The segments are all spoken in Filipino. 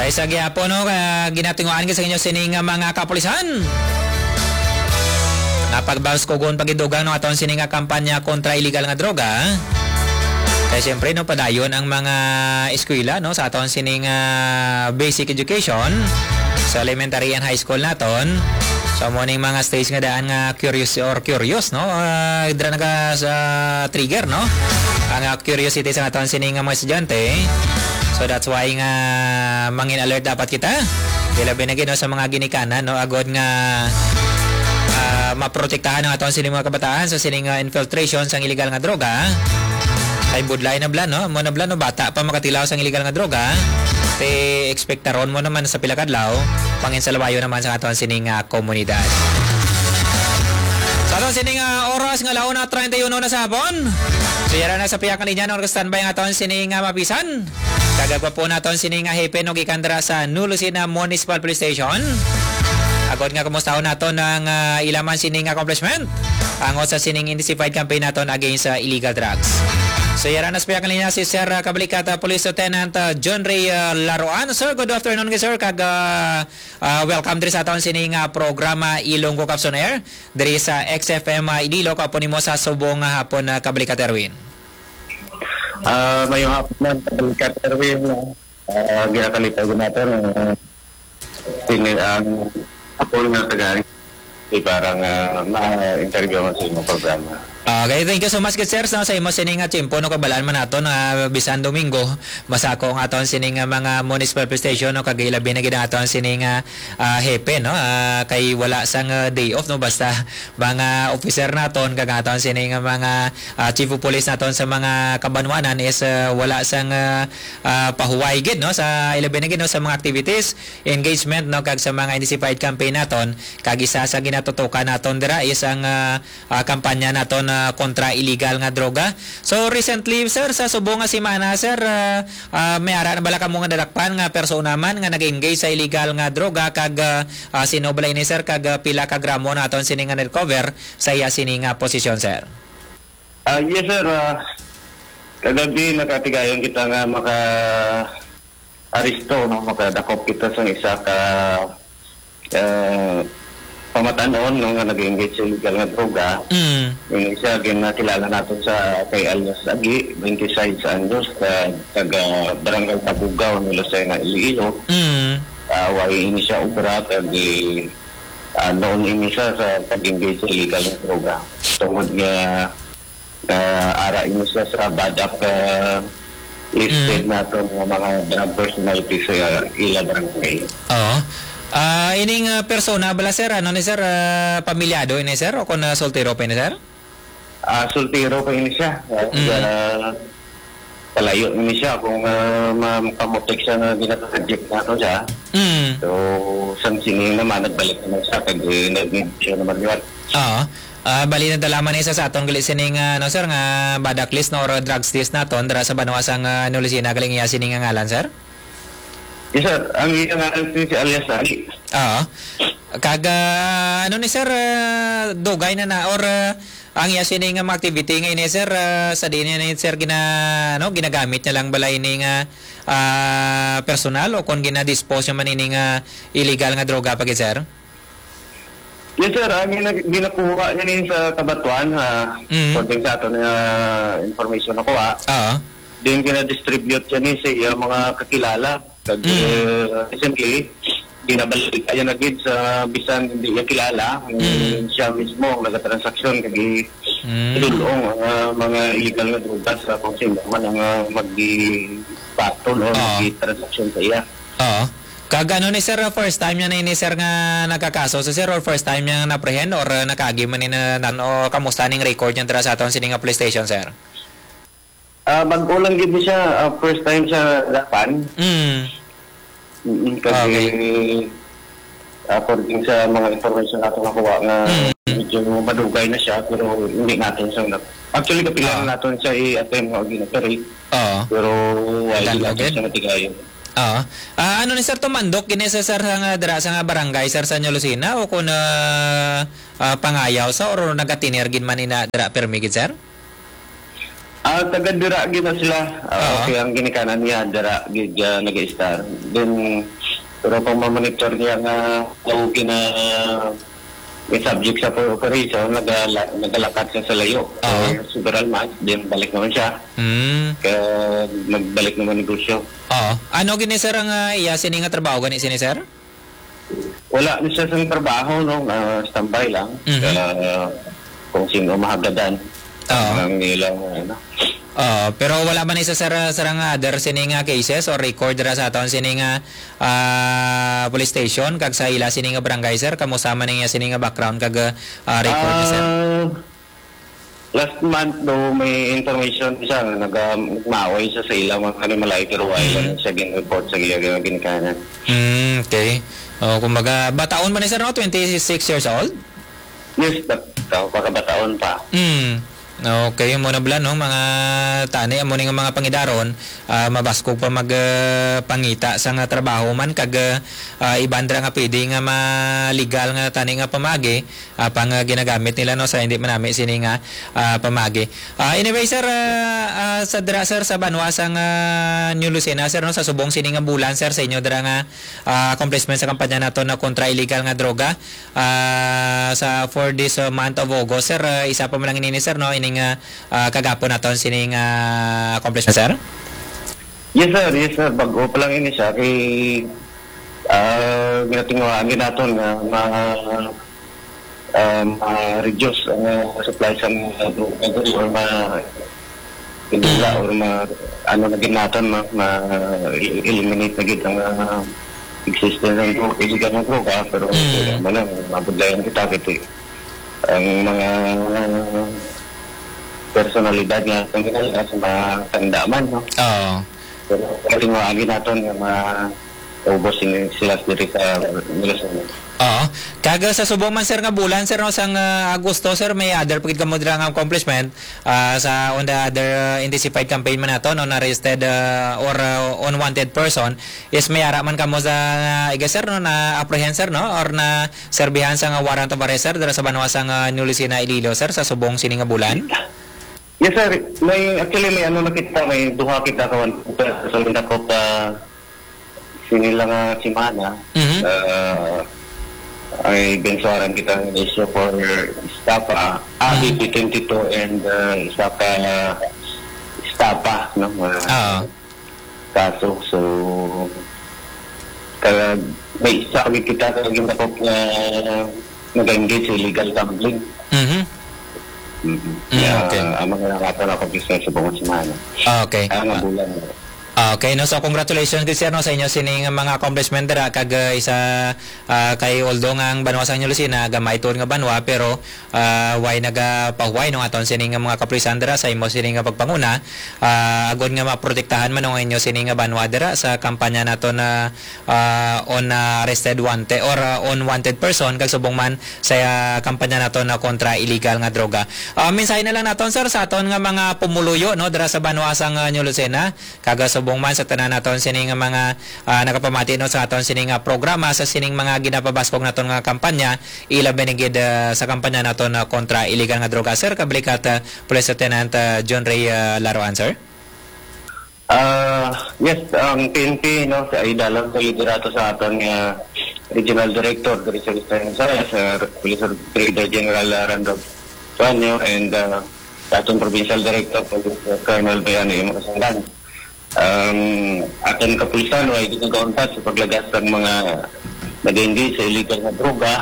Sa gyapon no ginatinguan sa inyo sining mga kapulisan. Napagbawas ko gon pagidugang no aton sining kampanya kontra illegal nga droga. Kaya siyempre no padayon ang mga eskwela no sa aton sining basic education sa elementary and high school naton. So morning mga stage nga daan nga curious no dra naga sa trigger no ang curiosity sa aton sining mga estudyante. So that's why nga mangin alert dapat kita. Labi na no sa mga ginikanan no agod nga maprotektahan ang aton sining mga kabataan sa sining infiltration sa illegal nga droga. Kay budlay na blan no mo na blan no bata pa makatilaw sa illegal nga droga. Te ekspektaron mo naman sa pila kadlaw pangin sa lawayo naman sa aton sining komunidad. Sa aton sining oras nga laon na 31 na sa hapon. So yara na sa piyakan niya no standby nga aton sining mapisan. Kagagwa po naton sining hepe no gikandra sa Nulusina Municipal Police Station. Agod nga kumusta naton ng ilaman sining accomplishment angot sa sining intensified campaign naton against illegal drugs. So yara na sa piyakan niya si Sir Kabalikata Police Lieutenant John Ray Laruan. Sir, good afternoon sir. Welcome diri sa aton sining programa Ilonggo Capson Air diri sa XFM Idilo kapon nimo sa subong hapon Kabalikata Erwin. Mayong hapon man Kabalikata Erwin. Ginakalitan ko natin ang hapon nga tagari parang ma-interview mo sa imong programa. Okay, thank you so much sir sa imo sining chimpo no kabalaan man naton bisan Domingo masako ang aton sining mga municipal police station no kag ilabi na gid aton sining hepe no kay wala sang day off no basta mga officer naton kag aton sining mga chief of police naton sa mga kabanwanan is wala sang pahuway gid no sa ilabi na gid no sa mga activities engagement no kag sa mga intensified campaign naton kag isa sa ginatutukan naton dira is ang kampanya naton kontra illegal nga droga. So recently sir sa subong nga semana sir may ara na bala kamo nga dadakpan nga persona man nga nag-engage sa illegal nga droga kag sinobalay ni sir kag pila ka gramo naton sining nga recover sa iya sining nga posisyon sir. Yes sir, kagabi nakatigayon kita nga maka aristo no makadakop kita sa isa ka pamatanon no, nga nag-engage sa illegal nga droga. Yung isa ginakilala natin sa kay alias Agi, 26 anyos, taga Barangay Tabugaw, Nilusay nga Iloilo. Way ini siya ubra, kag noon ini siya sa pag-engage sa illegal nga droga. Tungod nga ara ini siya sa badak listed natin ng mga drug personalities sa ila barangay. Oo. Ining persona bala sir ano ni sir pamilyado ini sir o kun soltero pa ni sir? Soltero pa ini siya. Palayo ini siya kung makamotek siya na ginaka-project nato siya. So sang sini naman nagbalik naman siya kag nag-need siya naman liwat. Oo. Bali na dalaman isa sa atong gali sining no sir nga badak list no or drugs list naton dira sa Banawas ang Nulusina galing iya sining nga ngalan sir? Yes sir, ang iyang si alias Ali. Kag ano ni sir dugay na or ang iya sining nga activity nga ini sir sa dinhi ni sir ginagamit niya lang balay ini nga personal o kon gina-dispose man ini nga illegal nga droga pag sir? Yes sir, ang ginakuha niya ni sa Kabatuan konting sa ato na information ako din gina-distribute niya ni sa mga kakilala. Kag recently ginabalik ayan na gid sa bisan hindi niya kilala siya mismo ang nagatransaksyon kag idulong mga illegal nga droga sa kung sino man ang magdi-patol o magdi-transaksyon sa iya. Kag ano ni sir first time niya ni sir nga nagkakaso so sir or first time niya na-prehend or nakagi man ni o kamusta ning record niya dira sa aton sining nga police station sir? Bago lang gid siya first time sa Japan. Kasi according sa mga information natin nakuha nga medyo madugay na siya pero hindi natin siya actually kapilang natin siya i-attempt nga gina-operate. Pero wala natin siya natigayon. Ano ni sir tumandok kini sa sir nga dira sa barangay sir sa Nulusina o kun pangayaw sa or nagatinergin man ina dira permi gid sir? Taga dira gina sila. Okay, ang ginikanan niya dira gid nag-star. Then pero pang monitor niya nga gina may subject sa operation, nagalakat siya sa layo. Several months, then balik naman siya. Kaya nagbalik naman negosyo. Ano gini sir ang iya sini nga trabaho gani sini sir? Wala na siya sa trabaho, no? Standby lang. Kung sino mahagadan. Ang nilang, pero wala man isa sarang other sini nga cases or record ra sa aton sini nga police station kag sa ila sini nga barangay sir kamo sama niya sini nga background kag record ni sir. Last month do may information siya nagmaaway siya sa ila mga malay pero wala siya gin-report sa ginikanan. Okay. Kumbaga bataon man ni sir no 26 years old? Yes, bataon pa. Okay, mo na blan no mga tani amo ning mga pangidaron mabaskog pa magpangita sa nga trabaho man kag ibandra nga pwede nga maligal nga tani nga pamagi pang ginagamit nila no sa hindi man nami sini nga pamagi. Anyway sir sa dra sir sa Banwa sang New Lucena sir no sa subong sini nga bulan sir sa inyo dra nga accomplishment sa kampanya nato na kontra illegal nga droga sa for this month of August sir isa pa man lang ini sir no ining kagapon naton sining accomplishment sir? Yes sir, bago pa lang ini siya kay ginatingawaan naton nga reduce ang supply sa or pinila or ano na naton eliminate na gid ang existence ng illegal na droga pero mabudlayan kita kiti ang mga personalidad nga sa mga tandaman, no? Pero kalingawan natin nga maubos sila diri sa Milasona. Kaga sa subong man sir nga bulan sir no sang Agosto sir may other pagit kamo dira nga accomplishment sa on the other intensified campaign man nato on arrested or unwanted person is may ara man kamo sa iga sir no na apprehend sir no or na serbihan sa nga warrant of arrest sir dira sa Banwa sang New Lucena Iloilo sir sa subong sini nga bulan? Yes sir, may ano nakita may duha kita kawan sa Lindakop sinila nga simana ay bensuaran kita ng issue for Stapa BP22 and Stapa no kaso so kaya may isa kami kita sa Lindakop na nag-engage sa illegal gambling. Okay. Ang mga nakataon ako business sa buong semana. Okay. Ang bulan. Okay, no, so congratulations sir no sa inyo sining mga accomplishment dira kag isa kay although nga ang Banwa sang New Lucena gamay tuod nga Banwa pero why nagapahuway no aton sining mga kapulisan dira sa imo sining nga pagpanguna agod nga maprotektahan man ang inyo sining nga Banwa dira sa kampanya nato na on arrested wanted or unwanted person kag subong man sa kampanya nato na kontra illegal nga droga. Mensahe na lang naton sir sa aton nga mga pumuluyo no dira sa Banwa sang New Lucena kag subong man sa tanan naton sining mga nakapamati no sa aton sining programa sa sining mga ginapabaskog naton nga kampanya ilabi ni gid sa kampanya naton kontra illegal nga droga sir kablikat Police Lieutenant John Ray Laroan sir. Yes, ang PNP no sa idalang ko liderato sa aton nga Regional Director dari sa Police Brigadier General Randolph Suanyo and sa aton Provincial Director Colonel Bayani Makasangan. Aton kapulisan ay ginagauntat sa paglagas ng mga nag-engage sa illegal na droga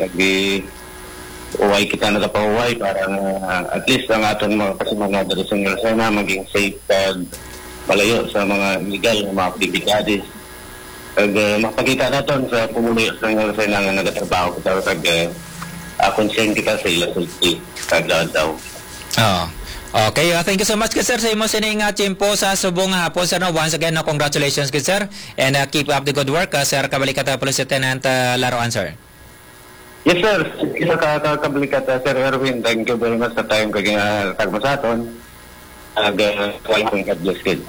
uway kita nagapahuway para at least ang aton mga kasimana dito sa Milasona maging safe at malayo sa mga illegal na mga aktibidades mapakita natin sa pumunuyo sa Milasona nga nagatrabaho kita kag concern kita sa ila safety kag daw. Okay, thank you so much sir sa imo sining tiyempo sa subong hapon sir no. Once again congratulations sir and keep up the good work sir kabalikat Police Lieutenant Laroan sir. Yes sir, isa ka kabalikat Sir Erwin, thank you very much sa time kag tagma sa aton welcome God bless kid.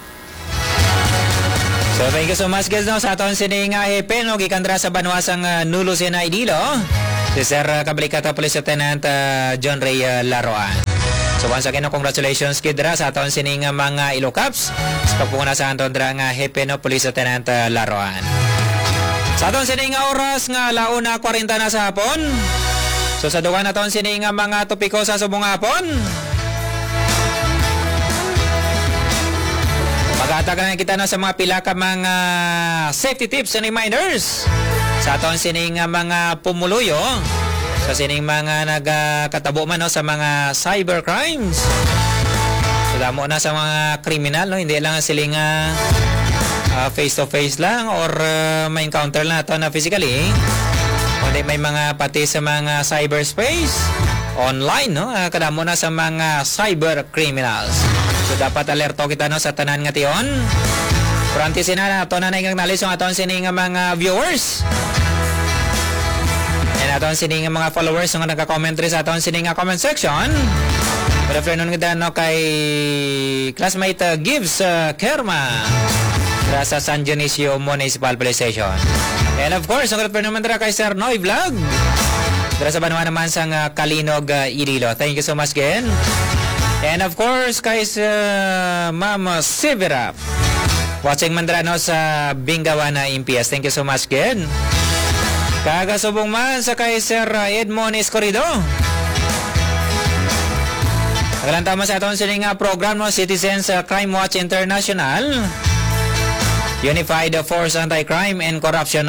So thank you so much guys no sa aton sining hepe no gikan dira sa Banwa sang New Lucena Iloilo si sir kabalikat Police Lieutenant John Ray Laroan. So once again, congratulations kid dra sa aton sining mga Ilocaps. Sa pagpunguna sa aton dra nga Hepe no Police Lieutenant Laroan. Sa aton sining oras nga 1:40 na sa hapon. So sa duwa naton sining mga topiko sa subong hapon. Mag-aatagan na kita na sa mga pila ka mga safety tips and reminders sa aton sining mga pumuluyo sa sining mga nagkatabo man no, sa mga cyber crimes. So damo na sa mga kriminal no, hindi lang siling face to face lang or may encounter lang ito na physically. Kundi may mga pati sa mga cyberspace online no, kadamo na sa mga cyber criminals. So dapat alerto kita no sa tanan nga tion. Prantisin na ato na nag-acknowledge ang aton sining mga viewers. And aton sining mga followers nga nagka-comment rin sa aton sining comment section. Good afternoon kita no kay classmate Gibbs Kerma sa San Dionisio Municipal Police Station. And of course, good afternoon naman kay Sir Noy Vlog. Sa Banwa naman sa Kalinog, Iloilo. Thank you so much again. And of course, kay Ma'am Sivera. Watching Mandrano sa Bingawana MPS. Thank you so much again. Kagasubong man sa kay Sir Edmond Escorido. Nagalanta sa aton sining program no, Citizens Crime Watch International. Unified Force Anti-Crime and Corruption